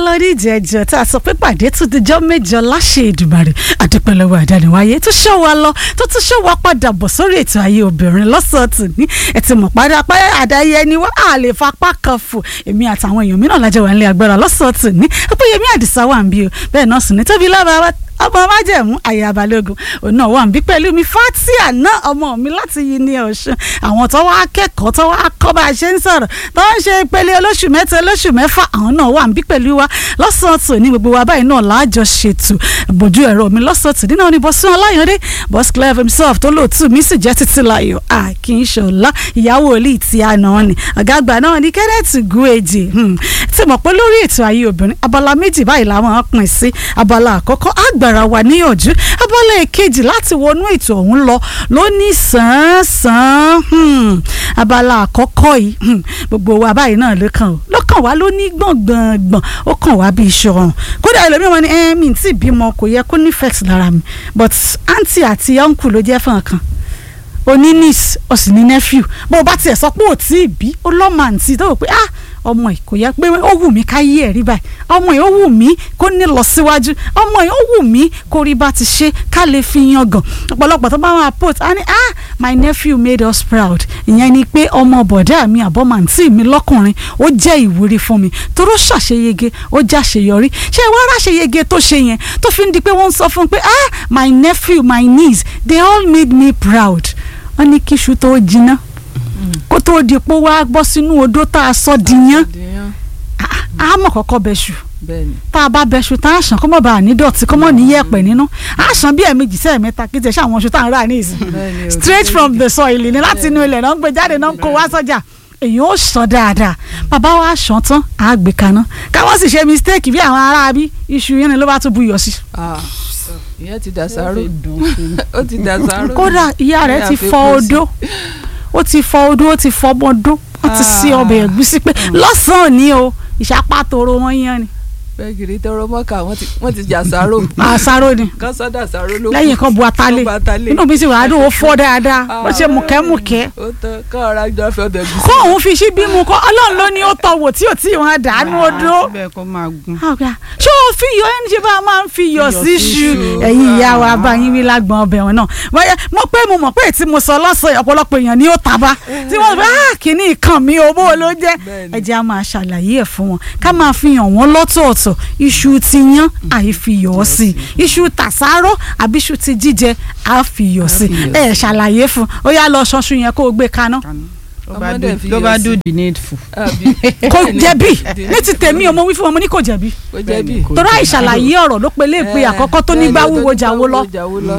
lórí ìjẹ́jọ́ tá a sọ pé pàdé tún dijọ́ mẹ́jọ láṣẹ Èdùmàrè àdúpẹ́lẹ́wọ̀ àdániwáyé tó ṣọ́ wa lọ tó tún ṣọ́ wa padà bọ̀ sórí ètò ayé obìnrin lọ́sọ̀ọ̀tún ní ẹ ti mọ̀ padà pé àdáyé ni wọ́n á lè fapá kan fò èmi àtàwọn èèyàn mìíràn lájọ wà nílé agbára lọ́sọ̀ọ̀tún ní Ọpẹ́yẹmí Àdìsá wà ń bí o bẹ́ẹ̀ náà sì ní Tóbi Lábà ọmọ májẹ̀mú àyà balógun òun náà wà ń bí pẹ̀lú mi Fatia náà ọmọ mi láti yí ní Ọ̀ṣun àwọn tó wá kẹ́kọ̀ọ́ tó wá kọ́ bá a ṣe ń sọ̀rọ̀ tó ń ṣe ìpele olóṣù mẹ́ta olóṣù mẹ́fà àwọn náà wà ń bí pẹ̀lú wa lọ́sọ̀ọ̀tún ní gbogbo wa báyìí náà láàjọ ṣètò bójú ẹ̀rọ mi lọ́sọ̀ọ̀tún nínú ní Bọ́sún Ọláyọ̀dé Boss Clef himself tó lóòtú mi sì jẹ́ Títílayọ̀ Akínṣọlá ìyàwó olí tí a náà ni àgàgbà náà ní Kenneth Gueje tí mọ̀ pé lórí ètò ayé obìnrin abala méjì báyìí làwọn pín sí abala àkọ́kọ́ àgbàrá wa níyànjú abala èkejì láti wọnú ètò ọ̀hún lọ lóní sàn-án abala àkọ́kọ́ yìí gbogbo wa báyìí náà ló kàn wá ló ní gbọ̀ngbọ̀ngbọ̀n ó kàn wá bí iṣan ọ̀run kódà ẹlòmíràn wọn ni mi tí bímọ kò yẹ kó ní fẹ́ẹ̀sì lára mi but aunty àti uncle ló jẹ́ fún ọ̀kan oní niece ó sì ní nephew bó o bá tiẹ̀ sọ pé ò tí ì bí ó lọ́mọ àǹtí tó rò pé ọmọ yìí kò yẹ pé ó wù mí ká yí ẹ̀rí báyìí ọmọ yìí ó wù mí kó ní lọ síwájú ọmọ yìí ó wù mí kó rí bá ti ṣe ká lè fi yan gàn ọ̀pọ̀lọpọ̀ tó bá wọn post á ní my nephew made us proud ìyẹn ni pé ọmọ bọ̀dá mi àbọ̀mọ̀ntì mi lọ́kùnrin ó jẹ́ ìwúrí fún mi toró ṣàṣeyege ó já ṣeyọrí ṣé wọ́n ráṣeyege tó ṣe yẹn tó fi ń di pé wọ́n ń sọ fún pé my nephew my niece they all made me proud wọ́n ní kíṣu tó jiná kó tó di pé wá gbọ́ sínú odó tá a sọ dìyàn a mọ̀ kọ́kọ́ bẹ́ṣù tá a bá bẹ́ṣù tá a ṣàn kó mọ̀ bá a ní dọ̀tí kó mọ̀ ní yẹ̀pẹ̀ nínú a ṣàn bí ẹ̀ẹ̀mejì sí ẹ̀ẹ̀mẹ́ta kí tẹ̀ ṣe àwọn oṣù tá a ń rà ní ìsìn straight from the soil ni láti inú ilẹ̀ náà ń gbé jáde náà ń kó wá sọ́jà èyí ó ṣàn dáadáa bàbá wa ṣàn tán a gbé kaná káwọn sì ṣe mistake bí àwọn ará bí iṣu yẹn ni ló bá tún buyọ̀ sí. ìyẹn ti dàsáró ó ti dàsáró kódà ìyá rẹ̀ ti fọ odó ó ti fọ odó ó ti fọ ọmọdó ó ti sí ọbẹ̀ ẹ̀gúsí pé lọ́sàn-án ni o ìṣapá toro wọn yán ni. bẹ́ẹ̀ kiri tọrọ mọ́kà wọ́n ti jà sáró. àsáró ni kan sọ́dà sáró ló kù lẹ́yìn kan bu atalé inú mi sì wà á dùn ó fọ́ dáadáa ó ṣe mùkẹ́mùkẹ́. ó tán kọ́ ọ̀rá jọ fẹ́ ọbẹ̀ ẹ̀gúsí. kó òun fi ṣí bímú kọ́ ọlọ́run ló ní ó tọ̀ wò tí ò tí wọn dànù odó. bẹ́ẹ̀ kó máa gun. ṣé o fi yọ ẹni ṣe bá a máa ń fi yọ sí ṣu ẹ̀yin ìyá wa bá yín wí lágbọ̀n ọbẹ̀ wọn náà. mo mọ̀ pé tí mo sọ lọ́sàn-án ọ̀pọ̀lọpọ̀ èèyàn ni ó taba tí wọ́n bá kíní ìkan mi owó ló jẹ́ ẹ jẹ́ a máa ṣàlàyé ẹ̀ fún wọn ká máa fi hàn wọ́n lọ́tọ̀ọ̀tọ̀ iṣu ti yan àìfiyọ̀ sí iṣu tàsáró àbí iṣu ti jíjẹ àfiyọ̀ sí ẹ ṣàlàyé fún ó yá lọ ṣanṣu yẹn kó o gbé kaná. ló bá do the needful. kò jẹ̀bi ní ti tèmi ọmọ wí fún ọmọ ní kò jẹ̀bi torí àìṣàlàyé ọ̀rọ̀ ló pe léèpé àkọ́kọ́ tó nígbà wúwo jàwó lọ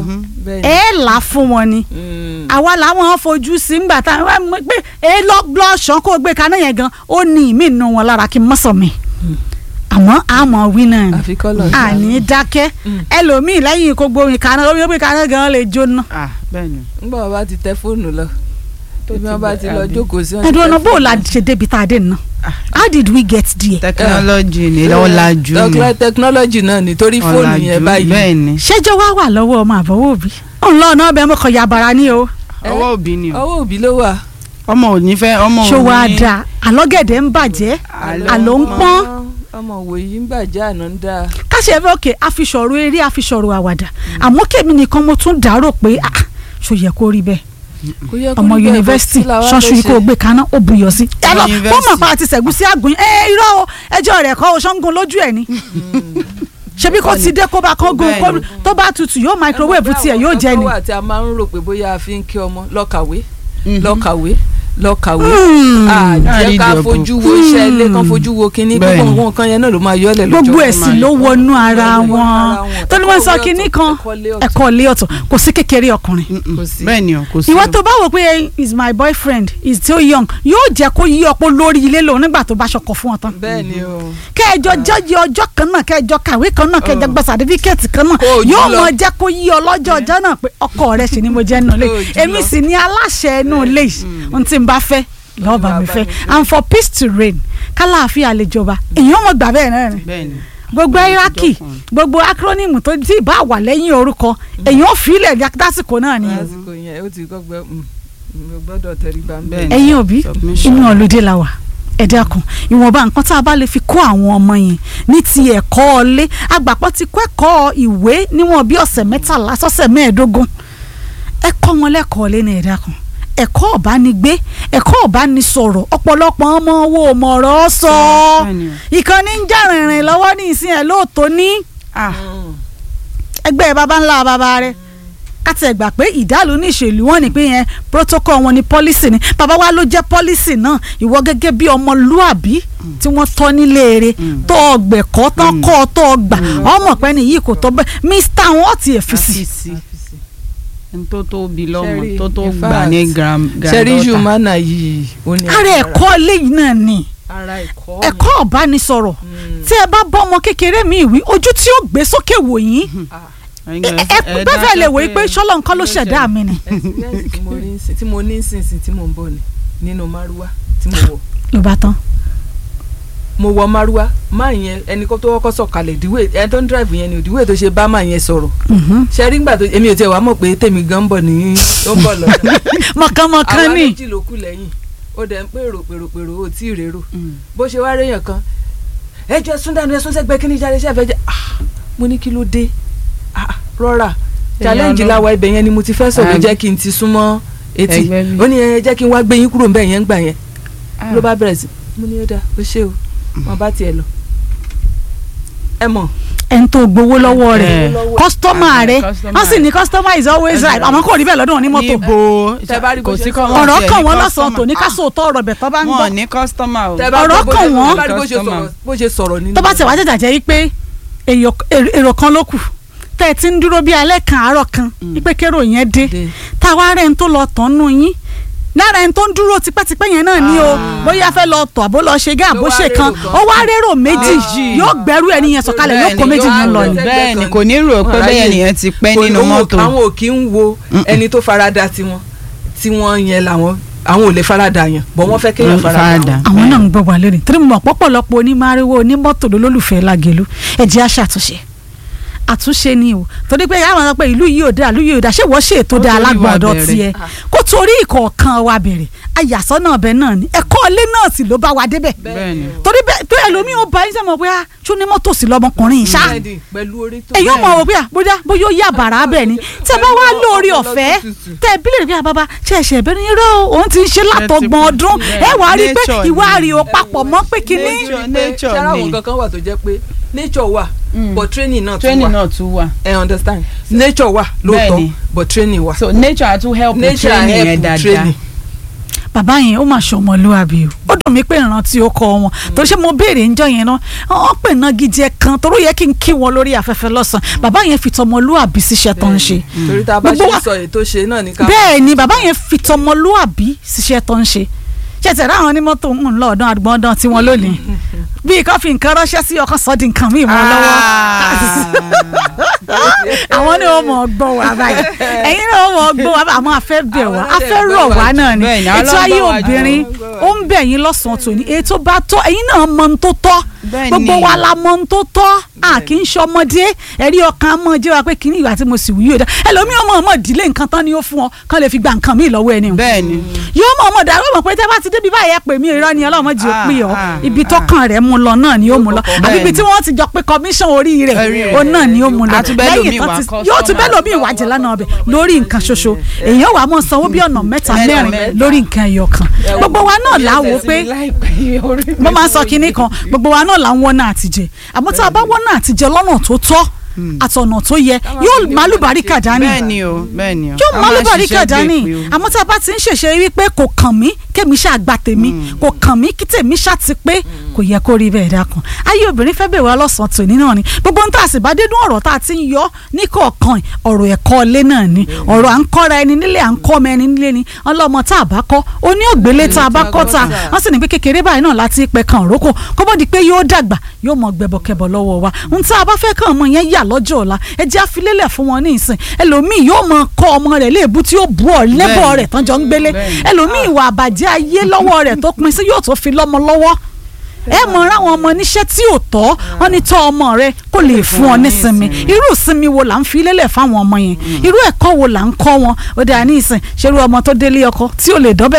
ẹ là fún wọn ni àwa làwọn fojú sí ńgbà tá a pé ẹ lọ ṣan kó o gbé kaná yẹn gan ó ní ìmí nù wọn lára kí n mọ́sàn mi àmọ́ àmọ́ wí náà ni àní dákẹ́ ẹlòmíì lẹ́yìn kó gbóyin kaná lórí ó gbé kaná gan lè jóná. ńgbà wọn bá ti tẹ fóònù lọ tóbi wọn bá ti lọ jókòó sí wọn. ẹ̀dùn ọ̀nà bó o la ṣe débi tá a dé nù. how did we get there. technology ni ọ̀làjú ni. technology náà nítorí fóònù yẹn báyìí. ṣẹ́jọ́ wá wà lọ́wọ́ ọmọ àbọ̀wọ́ òbí. òun lọ́ọ̀ náà bẹ́ẹ̀ mo kọ̀ yabara ní o. ọwọ́ òbí ni o. ọwọ́ òbí ló wà. ọmọ ò ní fẹ́ ọmọ ò ní. ṣó wàá da àlọ́gẹ̀dẹ̀ ń bàjẹ́ àlọ́ ń pọ́n. ọmọ wòye ń bàjẹ́ àná ń dáa. káṣẹ́ fẹ́ òkè àfisọ̀rọ̀ eré àfisọ̀rọ̀ àwàdà àmọ́ kèmí nìkan mo tún dárò pé ṣó yẹ kó rí bẹ́ẹ̀ ọmọ yunifásitì ṣọ́ọ̀ṣù yìí kò gbé kaná ó buyọ̀ sí. ẹ lọ wọ́n mọ̀ pa àti sẹ̀gùn sí àgùn irọ́ o ẹjọ́ rẹ̀ kọ́ o ṣọ́ngun lójú ẹ̀ ni ṣebí kò ti dé kó bá kán gun tó bá tutù yóò microwave tiẹ̀ yóò jẹ ni. ọkọ àti a máa ń rò pé bóyá a fi ń kí ọmọ lọ́kàwé àjẹ́ ká fojú wo iṣẹ́ ilé kan fojú wo kinní gbogbo nǹkan yẹn náà ló máa yọ ọ́ lẹ̀ lọ́jọ́. gbogbo ẹ̀sìn ló wọnú ara wọn tó ní wọ́n sọ kinní kan ẹ̀kọ́ ilé ọ̀tọ̀ kò sí kékeré ọkùnrin. bẹ́ẹ̀ ni o kò sí. ìwọ tó bá wò pé is my boyfriend is so young yóò jẹ́ kó yí ọ̀pọ̀ lórí ilé lòun nígbà tó bá ṣọkọ fún ọ tán. bẹ́ẹ̀ ni o. kẹjọ jọjọ ọjọ́ kan náà kẹjọ kàwé kan náà kẹjọ gba sàtífíkẹ́ẹ̀tì kan náà yóò mọ jẹ́ kó yí ọ lọ́jọ́ ọjọ́ náà pé ọkọ rẹ̀ sì ni mo jẹ́ nù lé èmi sì ni aláṣẹ nù lé ohun tí n bá fẹ́ lọ́ọ̀bà mi fẹ́ and for peace to reign kálàáfíà lè jọba èèyàn mọ̀ gbà bẹ́ẹ̀ náà ni gbogbo iraki gbogbo acronym tó ti bá wà lẹ́yìn orúkọ èèyàn fílẹ̀ dásìkò náà ni. lásìkò yẹn ó ti gbọ́dọ̀ tẹríba ń bẹ́ẹ̀. ẹ̀yin òbí inú ọ̀lùdé la wà ẹ dákun ìwọ̀nba nǹkan tá a bá lè fi kọ́ àwọn ọmọ yẹn ní ti ẹ̀kọ́ ọlé àgbàpọ̀ ti kọ́ ẹ̀kọ́ ìwé níwọ̀n bí ọ̀sẹ̀ 13 sọ́sẹ̀ 15 ẹ kọ́ wọn lẹ́kọ̀ọ́ ọlé ní ẹ dákun ẹ̀kọ́ ọ̀bánigbé ẹ̀kọ́ ọ̀bánisọ̀rọ̀ ọ̀pọ̀lọpọ̀ ọmọ owó mọ̀rọ̀ sọ ìkànnì ń jà rìnrìn lọ́wọ́ ní ìsìn ẹ̀ lóòótọ́ ní ẹgbẹ́ baba ńlá baba rẹ̀ káti ẹ̀ gbà pé ìdálò ní ìṣèlú wọn ni pé yẹn protocol wọn ni policy ni bàbá wa ló jẹ́ policy náà ìwọ gẹ́gẹ́ bí ọmọlúàbí tí wọ́n tọ́ nílé eré tó ọgbẹ̀kọ́ tán kọ́ tó ọgbà ọmọ pẹ́ nìyí kò tọ́ bẹ́ẹ̀ mr wọn ti ẹ̀ fi sí. tó tóbi lọ́mọ tó gbà ní granddaughter. sẹ́rí humana yìí. ara ẹ̀kọ́ lẹ́yìn náà ni ẹ̀kọ́ ọ̀bánisọ̀rọ̀ tí ẹ bá bọ́ ọmọ kékeré mi ìwí ojú tí ó gbé sókè wò yín bẹ́ẹ̀ lè wò pé sọ́lọ́ nǹkan ló ṣẹ̀dá mi ni. tí mo ní sínsìn tí mo ń bọ̀ nínú márúwá tí mo wọ̀. ló bá tán. mo wọ márúwá máa yẹn ẹni kó tó kọ́kọ́ sọ̀kalẹ̀ ìdíwé ẹni tó ń drive yẹn ni ìdíwé tó ṣe bá máa yẹn sọ̀rọ̀. ṣe rí ngbà tó èmi ò tiẹ̀ wá mọ̀ pé tèmi gan bọ̀ ní ó ń bọ̀ lọ́dọ̀. mọ̀kànmọ̀kàn ni. àwa méjì ló kù lẹ́yìn ó dẹ̀ ń pèrò ó tí ì rérò bó ṣe wá réyàn kan ẹ jẹ́ súndàánú ẹ súnsẹ́gbẹ́ kí ni jáde ṣẹ́fẹ́ jẹ́ mo ní kí ló dé rọra challenge láwa ibẹ̀ yẹn ni mo ti fẹ́ sọ̀rọ̀ jẹ́ kí n ti súnmọ́ etí ó ní ẹ jẹ́ kí n wá gbé yín kúrò ńbẹ̀ yẹn ń gbà yẹn ló bá bẹ̀rẹ̀ sí mo ní ó dáa ó ṣe o wọn bá tiẹ̀ lọ ẹ mọ̀. ẹn tó gbowó lọ́wọ́ rẹ̀ kọ́sítọ́mà rẹ̀ wọ́n sì ní customer is always right àmọ́ kò rí bẹ́ẹ̀ lọ́dún wọn ní mọ́tò. kò sí ọ̀rọ̀ kan wọ́n lọ́sàn-án tò ní ká sòótọ́ ọ̀rọ̀ bẹ̀ tó bá ń gbọ́. wọn ní kọ́sítọ́mà o. ọ̀rọ̀ kan wọ́n bó ṣe sọ̀rọ̀ nínú. tó bá tẹ̀ wá jẹ̀jà jẹ́ pé èrò kan ló kù tẹ́ ẹ ti ń dúró bí alẹ́ kan àárọ̀ kan wípé kérò yẹn dé táwa rẹ̀ ń tó lọ tán nù yín lára ẹni tó ń dúró tipẹ́tipẹ́ yẹn náà ni o bóyá fẹ́ lọ tọ̀ àbó lọ ṣe gán àbó ṣe kan ó wá rérò méjì yóò gbẹ́rú ẹni yẹn sọ̀kalẹ̀ yóò kó méjì yẹn lọ ni. bẹ́ẹ̀ ni kò ní rò pé bẹ́ẹ̀ nìyẹn ti pẹ́ nínú mọ́tò. àwọn ò kí ń wo ẹni tó farada tiwọn yẹn làwọn àwọn ò lè farada yẹn bọ̀ wọ́n fẹ́ kéèyàn farada. àwọn náà ń gbọ́ wà lónìí tí mo mọ̀ pọ̀pọ̀lọpọ̀ onímọ̀ariwo onímọ́tò lólùfẹ́ Lágelú ẹ jẹ́ á ṣàtúnṣe àtúnṣe ni o torí pé àwọn sọ pé ìlú yìí ò dáa ìlú yìí ò dáa ṣé wọ́n ṣe ètò dáa alágbọ̀dọ̀ tiẹ̀ kó torí ìkọ̀ọ̀kan wa bẹ̀rẹ̀ ayàsọ́nà ọbẹ̀ náà ni ẹ̀kọ́ ilé náà sì ló bá wa débẹ̀ torí bẹ́ẹ̀ tó ẹlòmíì ó bá yín sẹ́mo pé tó ní mọ́tò sí lọ́mọkùnrin ṣá èyí ò mọ̀ wò bóyá ó yà bàrà bẹ́ẹ̀ ni tẹ́ bá wá lórí ọ̀fẹ́ tẹ́ bílẹ̀ bí bàbá ṣe ẹ̀ṣẹ̀ bẹ́ẹ̀ ni rọ́ òun ti ń ṣe látọgbọ̀n ọdún ẹ wàá rí pé ìwà rí o papọ̀ mọ́ pé kinní. ṣé àwọn kankan wà tó jẹ́ pé nature wà but training náà tún wà. I understand nature wà lóòótọ́ but training wà. so nature tún help training yẹn dáadáa. bàbá yẹn ó máa ṣọmọlúwàbí o ó dùn mí pé ìrántí ó kọ wọn tó ṣe mo béèrè ńjọ́ yẹn náà wọn pè náà gíjẹ kan torí yẹ kí n kí wọn lórí afẹ́fẹ́ lọ́sàn bàbá yẹn fi tọmọlúwàbí síṣẹ́ tó ń ṣe. torí tá a bá ṣe sọ èyí tó ṣe náà ní ká. bẹ́ẹ̀ ni bàbá yẹn fi tọmọlúwàbí síṣẹ́ tó ń ṣe ṣètẹ̀ ráwọn onímọ́tò ń lọ ọ̀dán àgbọ̀ndán tí wọ́n lónìí bíi kan fi nǹkan ránṣẹ́ sí ọkàn sọ́ọ́ di nǹkan míì mọ́ lọ́wọ́ àwọn ni wọ́n mọ̀ ọ́ gbọ́ wa báyìí ẹ̀yin náà wọ́n mọ̀ ọ́ gbọ́ wa àmọ́ afẹ́ bẹ̀ wá afẹ́ rọ̀ wá náà ni ètò ayé obìnrin ó ń bẹ̀ yín lọ́sàn-án tòní ètò bá tọ́ ẹ̀yin náà mọ̀ ohun tó tọ́ gbogbo wa la mọ̀ ohun tó tọ́ a kì í ṣọmọdé ẹ̀rí ọkàn mọ̀ jẹ́ wa pé kí ni ìwà tí mo sì wúyò dá ẹlòmíràn mọ̀ ọmọ ìdílé nǹkan tán ni ó fún ọ kán lè fi gba nǹkan míì lọ́wọ́ ẹni yóò mọ̀ ọmọ dàrú mọ̀ pé tẹ́ bá ti débi báyìí ẹ pè mí irọ́ ni ọlọ́mọ jẹ́ pé ọ ibi tọ́kàn rẹ̀ mú lọ náà ni ó mú lọ àbí ibi tí wọ́n ti jọ pé commission orí rẹ̀ ó náà ni ó mú lọ lẹ́yìn tán ti yóò tún bẹ́ẹ̀ lómi ìwádìí lánàá ọbẹ̀ lórí nǹkan ṣoṣo èèyàn wà mọ́ sanwó bí ọ̀nà 3 4 lórí nǹkan ẹyọ kan gbogbo wa náà láwo pé mo máa ń sọ kinní kan gbogbo wa náà là ń wọ́n náà àtijẹ́ àmọ́ tá a bá wọ́n náà àtijẹ́ lọ́nà tó tọ́ àtọ̀nà tó yẹ yóò málùbáríkà dání yóò málùbáríkà dání àmọ́ tá a bá ti ń ṣèṣe wípé kò kàn mí kémi ṣáà gba tèmi kò kàn mí kí tèmi ṣáà ti pé kò yẹ kó rí bẹ́ẹ̀ dákun ayé obìnrin fẹ́ bẹ̀rẹ̀ wá lọ́sàn-án tòní náà ni gbogbo ń tà sí bá dénú ọ̀rọ̀ tá a ti ń yọ ní kọ̀ọ̀kan ọ̀rọ̀ ẹ̀kọ́ ilé náà ni ọ̀rọ̀ à ń kọ́ra ẹni nílé à ń kọ́ ọmọ ẹni nílé ni ọlọ́mọ tá a bá kọ́ oní ògbélé tá a bá kọ́ ta wọ́n sì ní pé kékeré báyìí náà láti pẹ́ kan òrókò kó bó di pé yóò dàgbà yóò mọ gbẹbọkẹbọ lọ́wọ́ wa ń tá a bá fẹ́ kàn ọmọ yẹn yà lọ́jọ́ ọ̀la ẹ jẹ́ àfilélẹ̀ fún wọn ní ìsìn ẹlòmíì yóò mọ kọ́ ọmọ rẹ̀ léèbú tí yóò bú ọ lẹ́bọ̀ rẹ̀ tán jọ ń gbélé ẹlòmíì ìwà àbàjẹ́ ayé lọ́wọ́ rẹ̀ tó pin sí yóò tó fi lọ́mọ lọ́wọ́ ẹ mọ ráwọn ọmọ níṣẹ́ tí ò tọ́ wọn ní tọ́ ọmọ rẹ kó lè fún ọ nísinmi irú ìsinmi wo là ń fi lélẹ̀ fáwọn ọmọ yẹn irú ẹ̀kọ́ wo là ń kọ́ wọn ó dáa ní ìsìn ṣerú ọmọ tó délé ọkọ tí ò lè dọ́bẹ̀ sí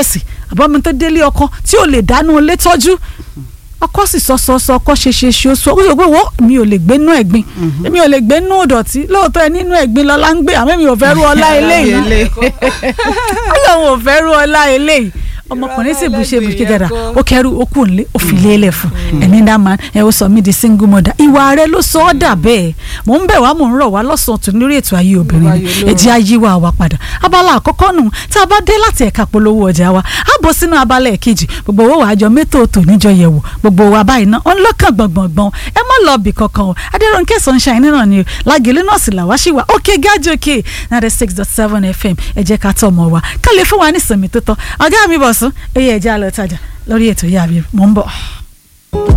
àbọ̀mọ tó délé ọkọ tí ò lè dánú ilé tọ́jú ọkọ sì sọ ọkọ ṣe ó sọ ó sọ pé wọ́n mi ò lè gbé nú ẹ̀gbin mi ò lè gbé nú ìdọ̀tí lóòótọ́ ẹ nínú ẹ̀gbin lọ́la ń gbé àmọ́ mi ò fẹ́ rú ọlá eléyìí ọlọ́run ò fẹ́ rú ọlá eléyìí ọmọkùnrin sì bù ṣe dára ó kẹrù ó kù nílé ó fi lélẹ̀ fún ẹni dá máa ẹ ó sọ mí di single mother ìwà rẹ ló sọ ọ́ dà bẹ́ẹ̀ mò ń bẹ̀ wá mò ń rọ̀ wá lọ́sàn-án tó lórí ètò ayé obìnrin ni ẹ̀jẹ̀ ayé wa padà abala àkọ́kọ́ nù tá a bá dé láti ẹ̀ka polówó ọjà wa á bọ́ sínú abala ẹ̀kejì gbogbo owó wàá jọ mẹ́tò tò níjọ yẹ̀wò gbogbo wa báyìí náà ọ̀n lọ́kàn gbọ̀ngbọ̀ngbọ̀n ẹ má lọ bì kankan o Adérónkẹ́ Sunshine náà ni Lágẹ̀lú náà sì làwá sí wa òkè gájòkè 96.7 FM ẹ jẹ́ ká tọ́ ọmọ wa ká lè fún wa ní ìsinmi tó tọ́ ọ̀gá mi bọ̀ sún ẹ̀yẹ ẹ̀jẹ̀ àlọ́ tajà lórí ètò yàrá mi mò ń bọ̀.